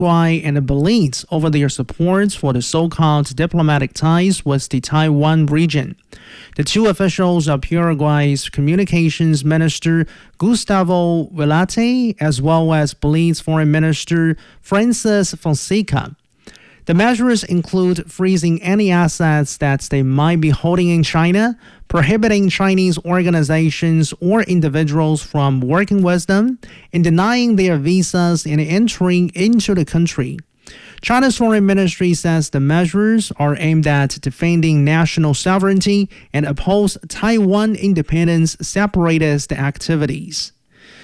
Paraguay and Belize over their support for the so-called diplomatic ties with the Taiwan region. The two officials are Paraguay's Communications Minister Gustavo Villate as well as Belize Foreign Minister Francis Fonseca. The measures include freezing any assets that they might be holding in China, prohibiting Chinese organizations or individuals from working with them, and denying their visas and entering into the country. China's foreign ministry says the measures are aimed at defending national sovereignty and oppose Taiwan independence separatist activities.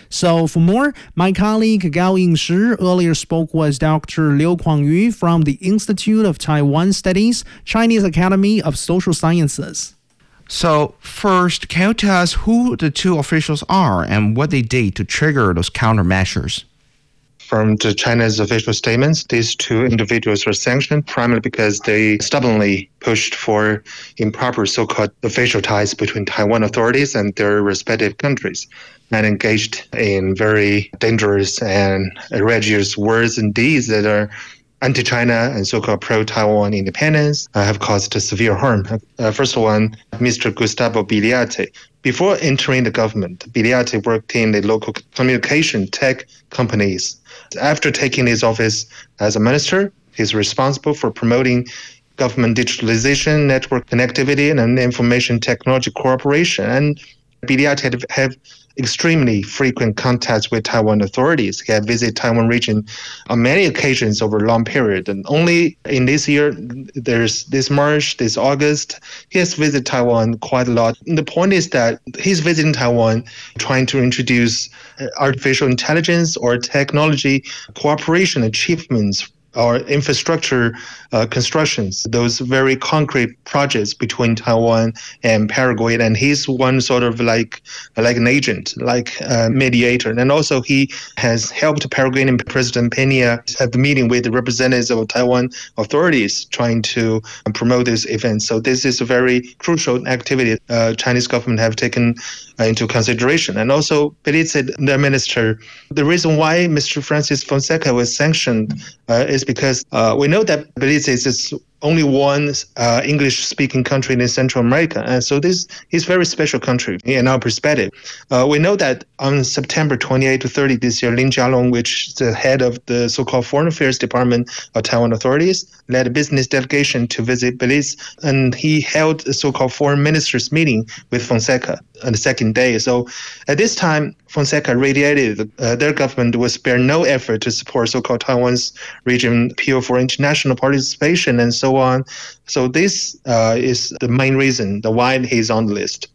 So for more, my colleague Gao Yingshi earlier spoke with Dr. Liu Kuangyu from the Institute of Taiwan Studies, Chinese Academy of Social Sciences. So first, can you tell us who the two officials are and what they did to trigger those countermeasures? From China's official statements, these two individuals were sanctioned primarily because they stubbornly pushed for improper so-called official ties between Taiwan authorities and their respective countries, and engaged in very dangerous and outrageous words and deeds that are anti-China and so-called pro-Taiwan independence have caused severe harm. First one, Mr. Gustavo Villate. Before entering the government, Villate worked in the local communication tech companies. After taking his office as a minister, he's responsible for promoting government digitalization, network connectivity, and information technology cooperation. And Villate have extremely frequent contacts with Taiwan authorities. He had visited Taiwan region on many occasions over a long period. And only in this year, there's this March, this August, he has visited Taiwan quite a lot. And the point is that he's visiting Taiwan trying to introduce artificial intelligence or technology cooperation achievements or infrastructure constructions, those very concrete projects between Taiwan and Paraguay. And he's one sort of like an agent, like a mediator. And also he has helped Paraguayan President Peña have the meeting with the representatives of Taiwan authorities trying to promote this event. So this is a very crucial activity Chinese government have taken into consideration. And also, Belize, their minister, the reason why Mr. Francis Fonseca was sanctioned is because we know that Belize is only one English-speaking country in Central America. And so this is a very special country in our perspective. We know that on September 28 to 30 this year, Lin Jialong, which is the head of the so-called Foreign Affairs Department of Taiwan authorities, led a business delegation to visit Belize, and he held a so-called foreign ministers meeting with Fonseca on the second day. So at this time, Fonseca radiated their government will spare no effort to support so-called Taiwan's region appeal for international participation and so on. So this is the main reason why he's on the list.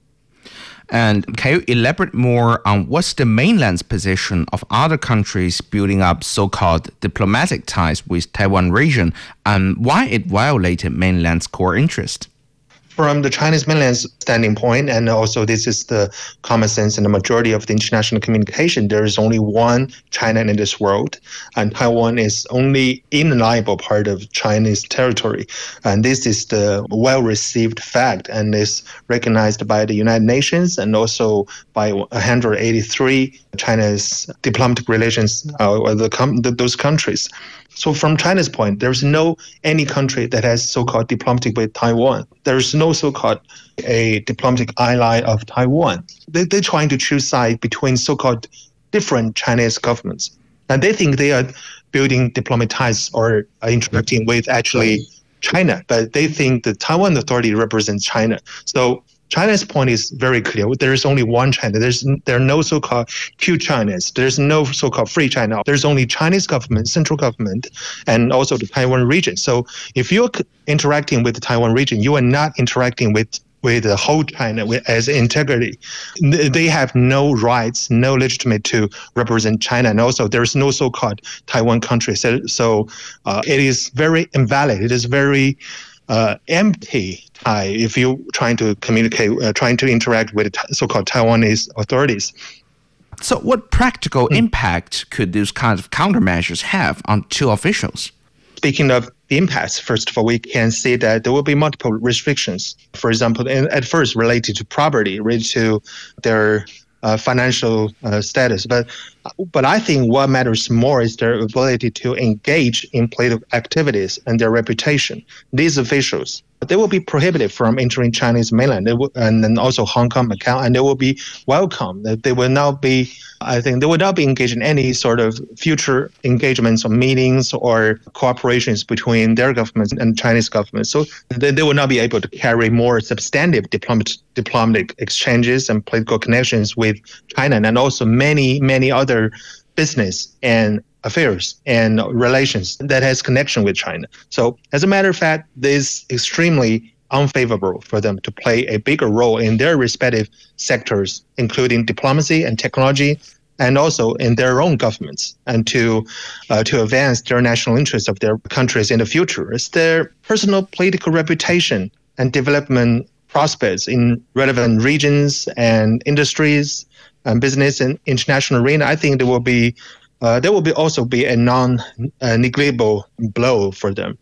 And can you elaborate more on what's the mainland's position of other countries building up so-called diplomatic ties with Taiwan region and why it violated mainland's core interest? From the Chinese mainland's standing point, and also this is the common sense in the majority of the international communication, there is only one China in this world, and Taiwan is only inalienable part of Chinese territory. And this is the well-received fact and is recognized by the United Nations and also by 183 China's diplomatic relations with those countries. So from China's point, there's no any country that has so-called diplomatic with Taiwan. There's no so-called a diplomatic ally of Taiwan. They're trying to choose side between so-called different Chinese governments. And they think they are building diplomatic ties or interacting with actually China, but they think the Taiwan authority represents China. So China's point is very clear. There is only one China. There are no so-called two Chinas. There's no so-called free China. There's only Chinese government, central government, and also the Taiwan region. So if you're interacting with the Taiwan region, you are not interacting with the whole China as integrity. They have no rights, no legitimate to represent China. And also there's no so-called Taiwan country. So it is very invalid. It is very empty tie if you're trying to communicate, trying to interact with so-called Taiwanese authorities. So what practical impact could these kinds of countermeasures have on two officials? Speaking of the impacts, first of all, we can see that there will be multiple restrictions. For example, at first related to property, related to their financial status. But I think what matters more is their ability to engage in political activities and their reputation. These officials, they will be prohibited from entering Chinese mainland and then also Hong Kong, Macau, and they will be welcome. They will not be, I think, they will not be engaged in any sort of future engagements or meetings or cooperations between their governments and Chinese government. So they will not be able to carry more substantive diplomatic exchanges and political connections with China and also many other business and affairs and relations that has connection with China. So as a matter of fact, this is extremely unfavorable for them to play a bigger role in their respective sectors, including diplomacy and technology, and also in their own governments, and to advance their national interests of their countries in the future. It's their personal political reputation and development prospects in relevant regions and industries and business and international arena. I think there will also be a non-negligible blow for them.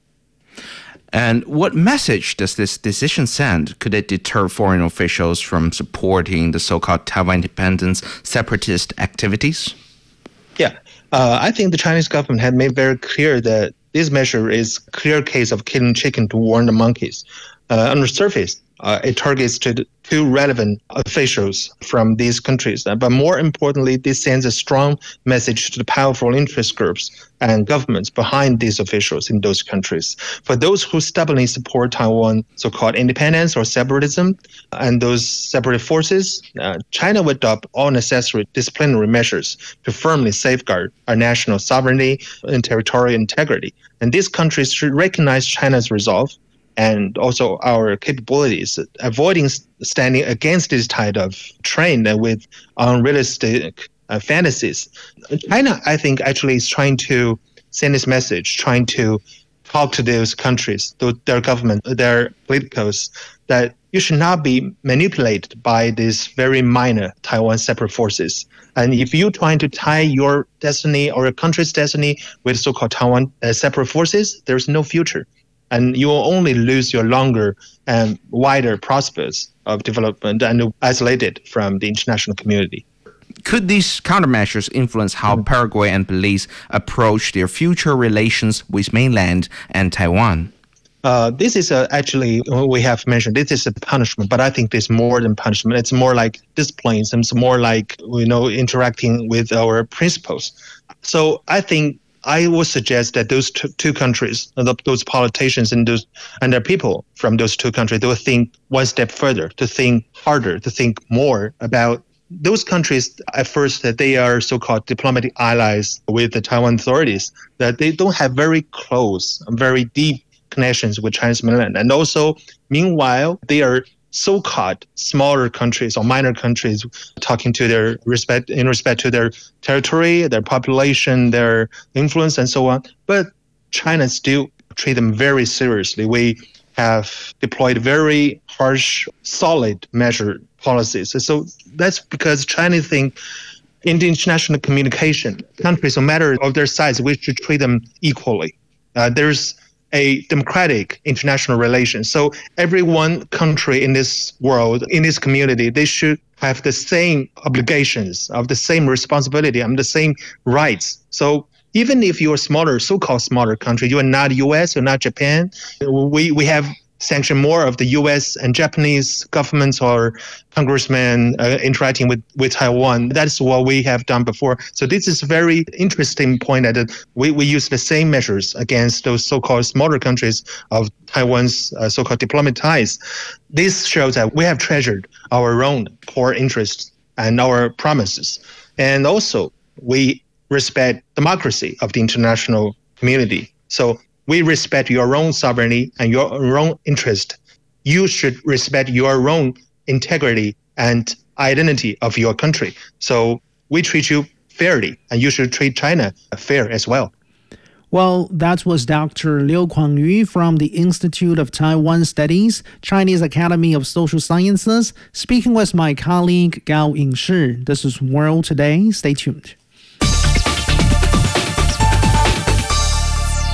And what message does this decision send? Could it deter foreign officials from supporting the so-called Taiwan independence separatist activities? Yeah, I think the Chinese government had made very clear that this measure is a clear case of killing chicken to warn the monkeys. On the surface, it targets two relevant officials from these countries. But more importantly, this sends a strong message to the powerful interest groups and governments behind these officials in those countries. For those who stubbornly support Taiwan so-called independence or separatism and those separatist forces, China will adopt all necessary disciplinary measures to firmly safeguard our national sovereignty and territorial integrity. And these countries should recognize China's resolve and also our capabilities, avoiding standing against this tide of trend with unrealistic fantasies. China, I think, actually is trying to send this message, trying to talk to those countries, their government, their politicals, that you should not be manipulated by these very minor Taiwan separate forces. And if you're trying to tie your destiny or your country's destiny with so-called Taiwan separate forces, there's no future. And you will only lose your longer and wider prospects of development and isolated from the international community. Could these countermeasures influence how Paraguay and Belize approach their future relations with mainland and Taiwan? This is actually, we have mentioned, this is a punishment, but I think it's more than punishment. It's more like discipline. It's more like, interacting with our principles. So I think I would suggest that those two countries, those politicians and their people from those two countries, they will think one step further, to think harder, to think more about those countries. At first, that they are so-called diplomatic allies with the Taiwan authorities, that they don't have very close, very deep connections with Chinese mainland. And also, meanwhile, they are so-called smaller countries or minor countries talking to their respect to their territory, their population, their influence, and so on. But China still treat them very seriously. We have deployed very harsh, solid measure policies. So that's because China think in the international communication, countries, no matter of their size, we should treat them equally. There's a democratic international relation. So every one country in this world, in this community, they should have the same obligations, of the same responsibility, and the same rights. So even if you're a smaller, so-called smaller country, you are not US, you're not Japan, we have sanctioned more of the US and Japanese governments or congressmen interacting with Taiwan. That's what we have done before. So this is a very interesting point that we use the same measures against those so-called smaller countries of Taiwan's so-called diplomatic ties. This shows that we have treasured our own core interests and our promises. And also, we respect democracy of the international community. So we respect your own sovereignty and your own interest. You should respect your own integrity and identity of your country. So we treat you fairly, and you should treat China fair as well. Well, that was Dr. Liu Kuang-yu from the Institute of Taiwan Studies, Chinese Academy of Social Sciences, speaking with my colleague Gao Yingshi. This is World Today. Stay tuned.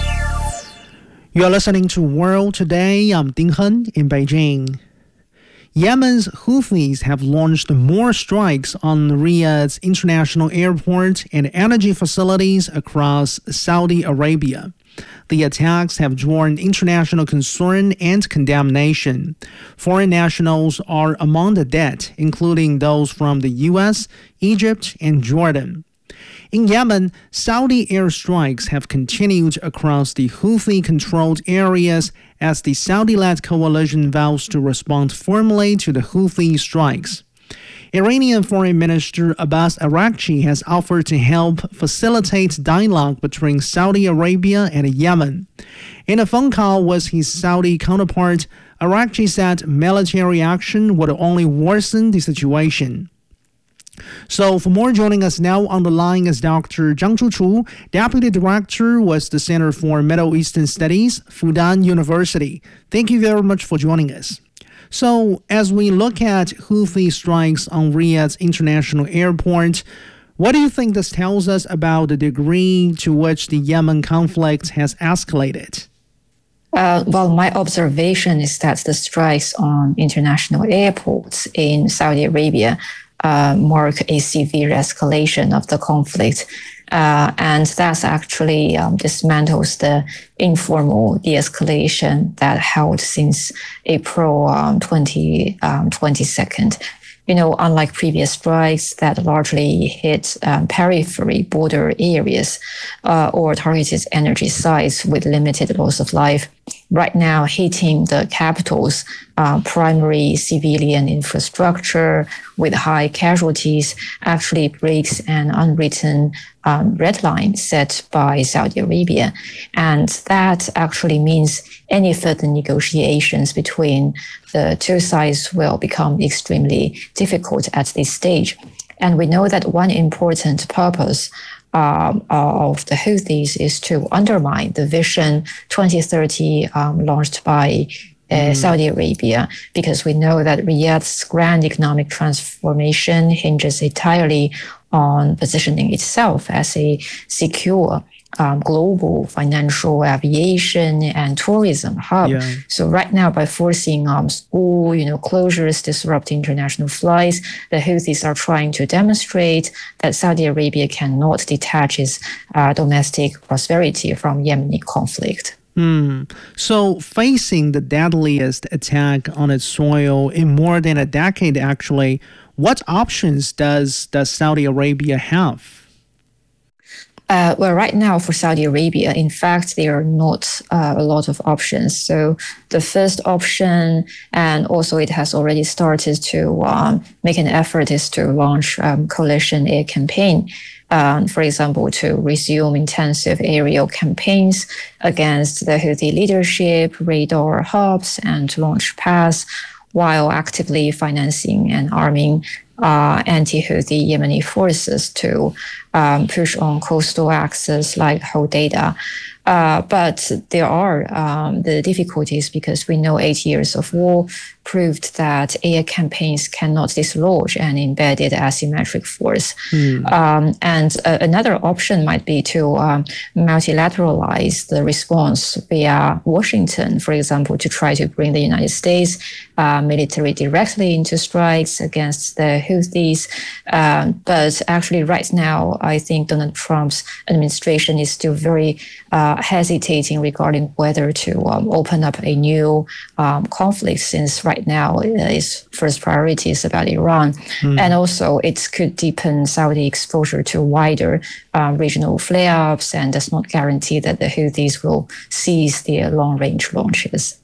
You are listening to World Today. I'm Ding Hen in Beijing. Yemen's Houthis have launched more strikes on Riyadh's international airport and energy facilities across Saudi Arabia. The attacks have drawn international concern and condemnation. Foreign nationals are among the dead, including those from the U.S., Egypt, and Jordan. In Yemen, Saudi airstrikes have continued across the Houthi-controlled areas as the Saudi-led coalition vows to respond firmly to the Houthi strikes. Iranian Foreign Minister Abbas Araghchi has offered to help facilitate dialogue between Saudi Arabia and Yemen. In a phone call with his Saudi counterpart, Araghchi said military action would only worsen the situation. So for more, joining us now on the line is Dr. Zhang Chuchu, Deputy Director with the Center for Middle Eastern Studies, Fudan University. Thank you very much for joining us. So as we look at Houthi strikes on Riyadh's international airport, what do you think this tells us about the degree to which the Yemen conflict has escalated? Well, my observation is that the strikes on international airports in Saudi Arabia mark a severe escalation of the conflict. And that's actually dismantles the informal de-escalation that held since April 22nd. Unlike previous strikes that largely hit periphery border areas or targeted energy sites with limited loss of life, right now hitting the capital's primary civilian infrastructure with high casualties actually breaks an unwritten red line set by Saudi Arabia. And that actually means any further negotiations between the two sides will become extremely difficult at this stage. And we know that one important purpose of the Houthis is to undermine the Vision 2030 launched by Saudi Arabia, because we know that Riyadh's grand economic transformation hinges entirely on positioning itself as a secure global financial, aviation, and tourism hub. Yeah. So right now, by forcing school, closures, disrupting international flights, the Houthis are trying to demonstrate that Saudi Arabia cannot detach its domestic prosperity from Yemeni conflict. So facing the deadliest attack on its soil in more than a decade, actually, what options does Saudi Arabia have? Well, right now for Saudi Arabia, in fact, there are not a lot of options. So the first option, and also it has already started to make an effort, is to launch coalition air campaign. For example, to resume intensive aerial campaigns against the Houthi leadership, radar hubs, and launch pads, while actively financing and arming anti-Houthi Yemeni forces to push on coastal access like Hodeidah. But there are the difficulties because we know 8 years of war proved that air campaigns cannot dislodge an embedded asymmetric force. And another option might be to multilateralize the response via Washington, for example, to try to bring the United States military directly into strikes against the Houthis. But actually right now, I think Donald Trump's administration is still very hesitating regarding whether to open up a new conflict, since right now its first priority is about Iran. And also it could deepen Saudi exposure to wider regional flare-ups and does not guarantee that the Houthis will cease their long-range launches.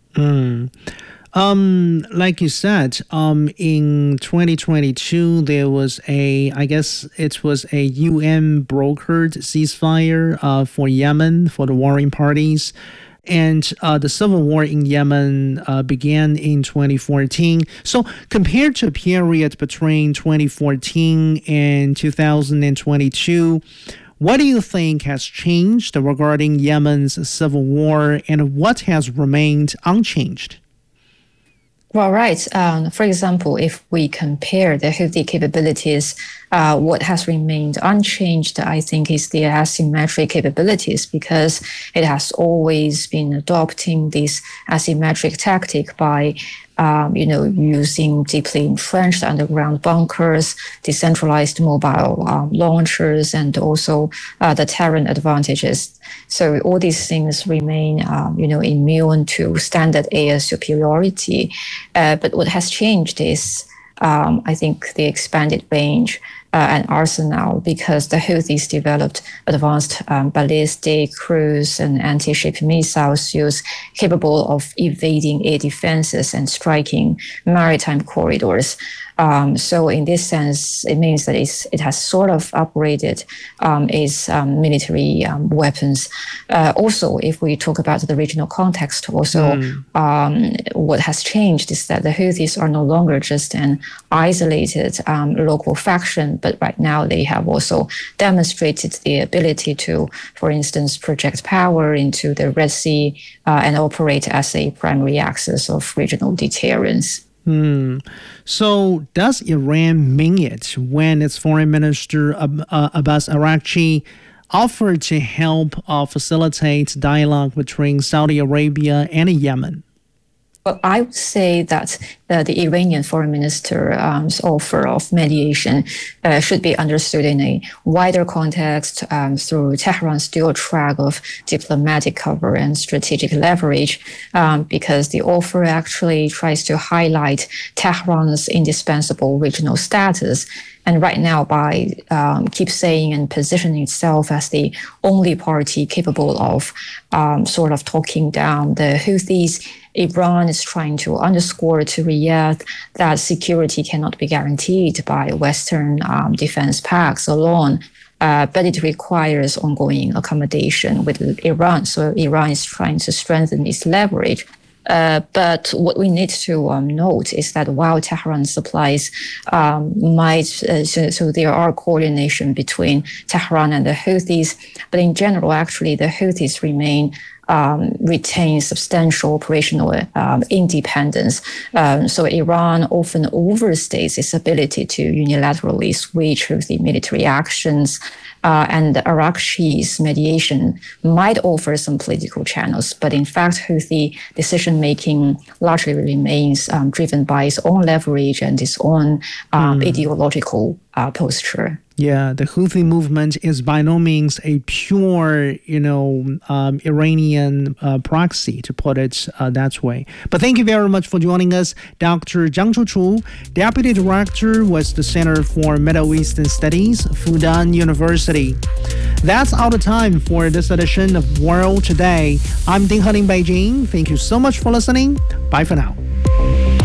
Like you said, in 2022, there was it was a UN brokered ceasefire for Yemen, for the warring parties. And the civil war in Yemen began in 2014. So compared to a period between 2014 and 2022, what do you think has changed regarding Yemen's civil war, and what has remained unchanged? Well, right. For example, if we compare the Houthi capabilities, what has remained unchanged, I think, is the asymmetric capabilities, because it has always been adopting this asymmetric tactic by using deeply entrenched underground bunkers, decentralized mobile launchers, and also the terrain advantages. So all these things remain, immune to standard air superiority. But what has changed is, I think, the expanded range and arsenal, because the Houthis developed advanced ballistic, cruise, and anti-ship missile suits capable of evading air defenses and striking maritime corridors. So in this sense, it means that it has sort of upgraded its military weapons. Also, if we talk about the regional context, also what has changed is that the Houthis are no longer just an isolated local faction, but right now they have also demonstrated the ability to, for instance, project power into the Red Sea and operate as a primary axis of regional deterrence. So does Iran mean it when its foreign minister Abbas Araghchi offered to help facilitate dialogue between Saudi Arabia and Yemen? Well, I would say that the Iranian foreign minister's offer of mediation should be understood in a wider context through Tehran's dual track of diplomatic cover and strategic leverage, because the offer actually tries to highlight Tehran's indispensable regional status. And right now, by keep saying and positioning itself as the only party capable of sort of talking down the Houthis, Iran is trying to underscore to Riyadh that security cannot be guaranteed by Western defense pacts alone, but it requires ongoing accommodation with Iran. So Iran is trying to strengthen its leverage. But what we need to note is that while Tehran supplies so there are coordination between Tehran and the Houthis, but in general, actually, the Houthis retain substantial operational independence. So Iran often overstates its ability to unilaterally switch Houthi military actions. And Araghchi's mediation might offer some political channels, but in fact, Houthi decision-making largely remains driven by its own leverage and its own ideological posture. Yeah, the Houthi movement is by no means a pure, Iranian proxy, to put it that way. But thank you very much for joining us, Dr. Zhang Chuchu, Deputy Director with the Center for Middle Eastern Studies, Fudan University. That's all the time for this edition of World Today. I'm Ding He in Beijing. Thank you so much for listening. Bye for now.